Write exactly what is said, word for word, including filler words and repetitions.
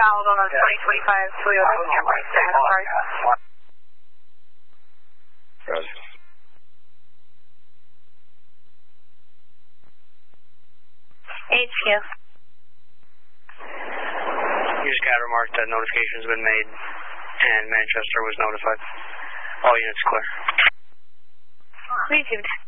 fouled on a twenty twenty-five Toyota Camry. Sorry. Roger. H Q. You just got remarked that notification has been made and Manchester was notified. All units clear. Received.